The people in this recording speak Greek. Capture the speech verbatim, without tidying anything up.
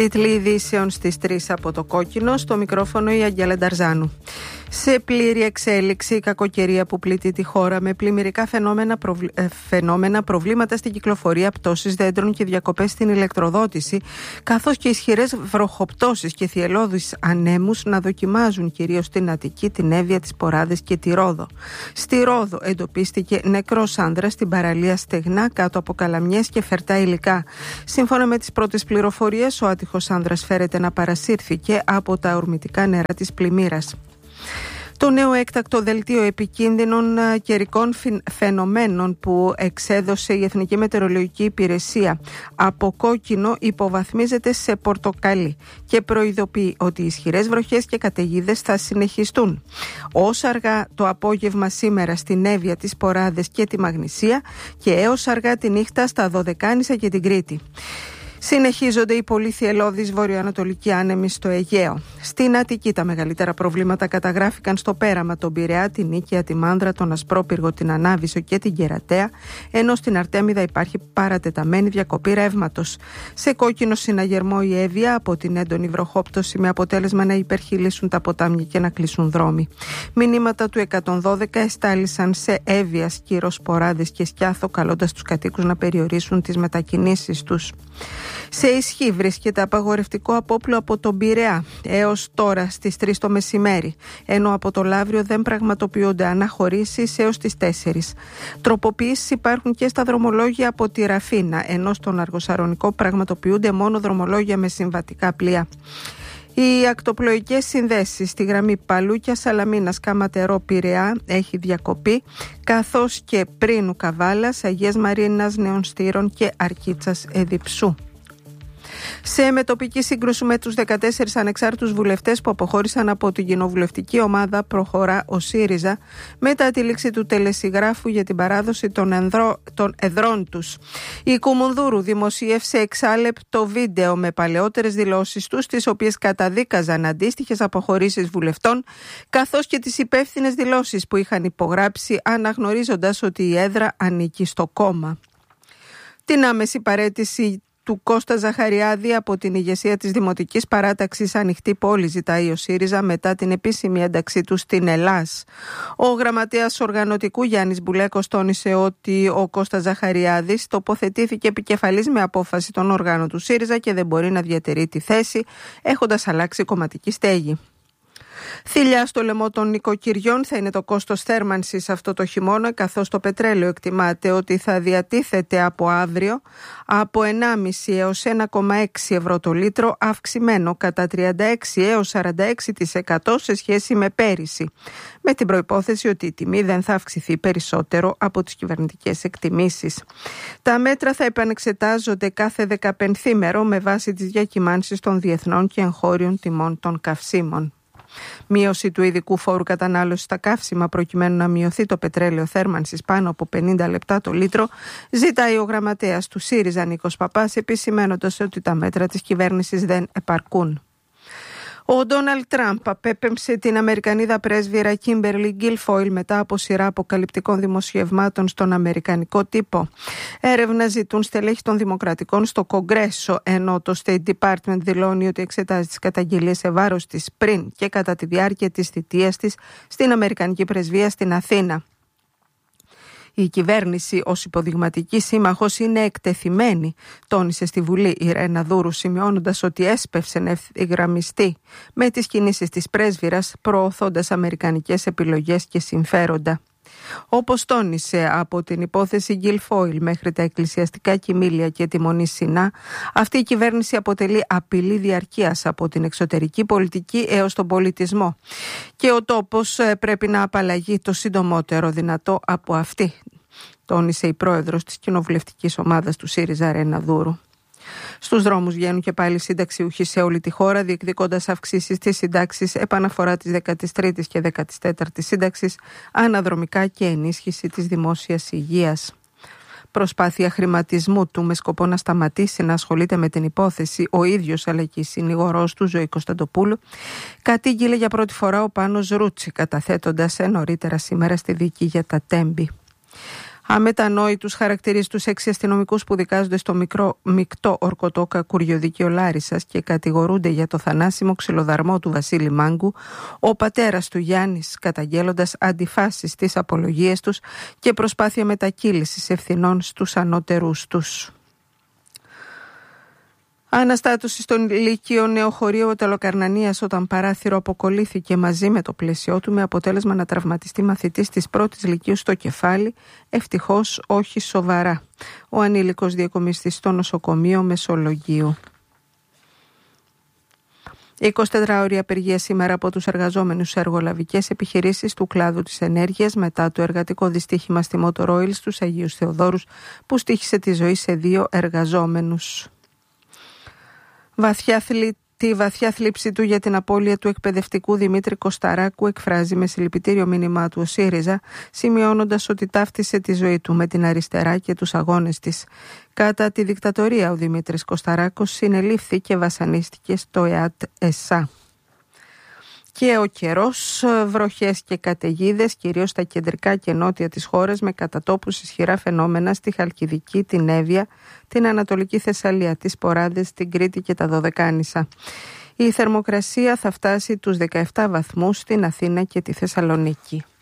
Τίτλοι ειδήσεων στις τρεις από το Κόκκινο, στο μικρόφωνο η Αγγέλα Νταρζάνου. Σε πλήρη εξέλιξη η κακοκαιρία που πλήττει τη χώρα με πλημμυρικά φαινόμενα, προβλ... ε, φαινόμενα προβλήματα στην κυκλοφορία, πτώσεις δέντρων και διακοπές στην ηλεκτροδότηση, καθώς και ισχυρές βροχοπτώσεις και θυελλώδεις ανέμους να δοκιμάζουν κυρίως την Αττική, την Εύβοια, τις Ποράδες και τη Ρόδο. Στη Ρόδο εντοπίστηκε νεκρός άνδρας στην παραλία Στεγνά κάτω από καλαμιές και φερτά υλικά. Σύμφωνα με τις πρώτες πληροφορίες, ο άτυχος άνδρας φέρεται να παρασύρθηκε από τα ορμητικά νερά της πλημμύρας. Το νέο έκτακτο δελτίο επικίνδυνων καιρικών φαινομένων που εξέδωσε η Εθνική Μετεωρολογική Υπηρεσία από κόκκινο υποβαθμίζεται σε πορτοκαλί και προειδοποιεί ότι οι ισχυρές βροχές και καταιγίδες θα συνεχιστούν. Ως αργά το απόγευμα σήμερα στην Εύβοια, τις Ποράδες και τη Μαγνησία και έως αργά τη νύχτα στα Δωδεκάνησα και την Κρήτη. Συνεχίζονται οι πολύ θυελλώδεις βορειοανατολικοί άνεμοι στο Αιγαίο. Στην Αττική τα μεγαλύτερα προβλήματα καταγράφηκαν στο Πέραμα, τον Πειραιά, την Νίκαια, τη Μάνδρα, τον Ασπρόπυργο, την Ανάβησο και την Κερατέα, ενώ στην Αρτέμιδα υπάρχει παρατεταμένη διακοπή ρεύματος. Σε κόκκινο συναγερμό η Εύβοια από την έντονη βροχόπτωση με αποτέλεσμα να υπερχειλήσουν τα ποτάμια και να κλείσουν δρόμοι. Μηνύματα του εκατόν δώδεκα εστάλησαν σε Εύβοια, Σκύρος, Ποράδες και Σκιάθο, καλώντας τους κατοίκους να περιορίσουν τις μετακινήσεις τους. Σε ισχύ βρίσκεται απαγορευτικό απόπλου από τον Πειραιά έως τώρα στις τρεις το μεσημέρι, ενώ από το Λαύριο δεν πραγματοποιούνται αναχωρήσεις έως τις τέσσερις. Τροποποιήσεις υπάρχουν και στα δρομολόγια από τη Ραφίνα, ενώ στον Αργοσαρονικό πραγματοποιούνται μόνο δρομολόγια με συμβατικά πλοία. Οι ακτοπλοϊκές συνδέσεις στη γραμμή Παλούκια, Σαλαμίνας, Καματερό, Πειραιά έχει διακοπεί, καθώς και Πρίνου, Καβάλας, Αγίας Μαρίνας, Νέων Στήρων και Αρκίτσας Εδιψού. Σε μετοπική σύγκρουση με τους δεκατέσσερις ανεξάρτητους βουλευτές που αποχώρησαν από την κοινοβουλευτική ομάδα, προχωρά ο ΣΥΡΙΖΑ μετά τη λήξη του τελεσυγράφου για την παράδοση των, ενδρό, των εδρών τους. Η Κουμουνδούρου δημοσίευσε εξάλεπτο βίντεο με παλαιότερες δηλώσεις τους, τις οποίες καταδίκαζαν αντίστοιχες αποχωρήσεις βουλευτών, καθώς και τις υπεύθυνες δηλώσεις που είχαν υπογράψει, αναγνωρίζοντας ότι η έδρα ανήκει στο κόμμα. Την άμεση παραίτηση του Κώστα Ζαχαριάδη από την ηγεσία της Δημοτικής Παράταξης Ανοιχτή Πόλη ζητάει ο ΣΥΡΙΖΑ μετά την επίσημη ένταξή του στην Ελλάς. Ο γραμματέας οργανωτικού Γιάννης Μπουλέκος τόνισε ότι ο Κώστας Ζαχαριάδης τοποθετήθηκε επικεφαλής με απόφαση των οργάνων του ΣΥΡΙΖΑ και δεν μπορεί να διατηρεί τη θέση, έχοντας αλλάξει κομματική στέγη. Θηλιά στο λαιμό των νοικοκυριών θα είναι το κόστος θέρμανσης αυτό το χειμώνα, καθώς το πετρέλαιο εκτιμάται ότι θα διατίθεται από αύριο από ενάμιση έως ένα κόμμα έξι ευρώ το λίτρο, αυξημένο κατά τριάντα έξι έως σαράντα έξι τοις εκατό σε σχέση με πέρυσι, με την προϋπόθεση ότι η τιμή δεν θα αυξηθεί περισσότερο από τις κυβερνητικές εκτιμήσεις. Τα μέτρα θα επανεξετάζονται κάθε δεκαπενθήμερο με βάση τις διακυμάνσεις των διεθνών και εγχώριων τιμών των καυσίμων. Μείωση του ειδικού φόρου κατανάλωσης στα καύσιμα προκειμένου να μειωθεί το πετρέλαιο θέρμανσης πάνω από πενήντα λεπτά το λίτρο, ζητάει ο γραμματέας του ΣΥΡΙΖΑ Νίκος Παπάς, επισημαίνοντας ότι τα μέτρα της κυβέρνησης δεν επαρκούν. Ο Ντόναλντ Τραμπ απέπεμψε την Αμερικανίδα πρέσβυρα Κίμπερλι Γκίλφοιλ μετά από σειρά αποκαλυπτικών δημοσιευμάτων στον αμερικανικό τύπο. Έρευνα ζητούν στελέχη των Δημοκρατικών στο Κογκρέσο, ενώ το State Department δηλώνει ότι εξετάζει τις καταγγελίες σε βάρος της πριν και κατά τη διάρκεια της θητείας της στην Αμερικανική πρεσβεία στην Αθήνα. Η κυβέρνηση ως υποδειγματική σύμμαχος είναι εκτεθειμένη, τόνισε στη Βουλή η Ρένα Δούρου, σημειώνοντας ότι έσπευσε να ευθυγραμμιστεί με τις κινήσεις της πρέσβυρας, προωθώντας αμερικανικές επιλογές και συμφέροντα. Όπως τόνισε, από την υπόθεση Γκίλφοιλ μέχρι τα εκκλησιαστικά κοιμήλια και τη Μονή Σινά, αυτή η κυβέρνηση αποτελεί απειλή διαρκείας από την εξωτερική πολιτική έως τον πολιτισμό και ο τόπος πρέπει να απαλλαγεί το συντομότερο δυνατό από αυτή, τόνισε η πρόεδρος της κοινοβουλευτικής ομάδας του ΣΥΡΙΖΑ Ρένα Δούρου. Στους δρόμους βγαίνουν και πάλι συνταξιούχοι σε όλη τη χώρα, διεκδικώντας αυξήσεις στις συντάξεις, επαναφορά της δέκατης τρίτης και δέκατης τέταρτης σύνταξης, αναδρομικά και ενίσχυση της δημόσιας υγείας. Προσπάθεια χρηματισμού του με σκοπό να σταματήσει να ασχολείται με την υπόθεση ο ίδιος αλλά και η συνηγορός του Ζωή Κωνσταντοπούλου, κατήγγειλε για πρώτη φορά ο Πάνος Ρούτσι, καταθέτοντας νωρίτερα σήμερα στη δίκη για τα Τέμπη. Αμετανόητους χαρακτηρίζει τους έξι αστυνομικούς που δικάζονται στο μικρό, μεικτό ορκωτό κακουριοδίκαιο Λάρισσας και κατηγορούνται για το θανάσιμο ξυλοδαρμό του Βασίλη Μάγκου, ο πατέρας του Γιάννης καταγγέλλοντας αντιφάσεις στις απολογίες τους και προσπάθεια μετακύλησης ευθυνών στους ανώτερους τους. Αναστάτωση στον Λύκειο Νεοχωρείο Τελοκαρνανίας όταν παράθυρο αποκολλήθηκε μαζί με το πλαίσιό του με αποτέλεσμα να τραυματιστεί μαθητής της πρώτης Λυκείου στο κεφάλι, ευτυχώς όχι σοβαρά. Ο ανήλικος διακομιστής στο νοσοκομείο Μεσολογγίου. Η εικοσιτετράωρη απεργία σήμερα από τους εργαζόμενους σε εργολαβικές επιχειρήσεις του κλάδου της ενέργειας μετά το εργατικό δυστύχημα στη Motor Oil στους Αγίους Θεοδόρους που στοίχισε τη ζωή σε δύο εργαζόμενους. Βαθιά θλι... Τη βαθιά θλίψη του για την απώλεια του εκπαιδευτικού Δημήτρη Κωσταράκου εκφράζει με συλληπιτήριο μήνυμά του ο ΣΥΡΙΖΑ, σημειώνοντας ότι ταύτισε τη ζωή του με την αριστερά και τους αγώνες της. Κατά τη δικτατορία ο Δημήτρης Κωσταράκος συνελήφθη και βασανίστηκε στο ΕΑΤ ΕΣΑ. Και ο καιρός, βροχές και καταιγίδες, κυρίως στα κεντρικά και νότια της χώρας, με κατατόπους ισχυρά φαινόμενα στη Χαλκιδική, την Εύβοια, την Ανατολική Θεσσαλία, τις Ποράδες, την Κρήτη και τα Δωδεκάνησα. Η θερμοκρασία θα φτάσει τους δεκαεπτά βαθμούς στην Αθήνα και τη Θεσσαλονίκη.